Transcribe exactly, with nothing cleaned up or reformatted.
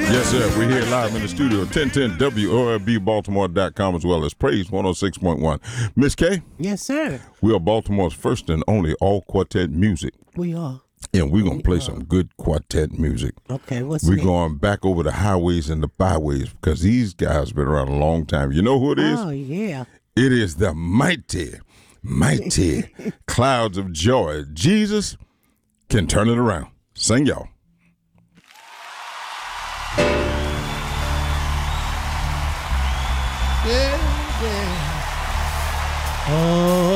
Yes, sir. We're here live in the studio, ten ten W O L B Baltimore dot com as well as Praise one oh six point one. Miss K? Yes, sir. We are Baltimore's first and only all quartet music. We are. And we're going to play are. some good quartet music. Okay, what's We're it? going back over the highways and the byways because these guys been around a long time. You know who it is? Oh, yeah. It is the mighty, mighty Clouds of Joy. Jesus can turn it around. Sing, y'all. Yeah, yeah. Oh.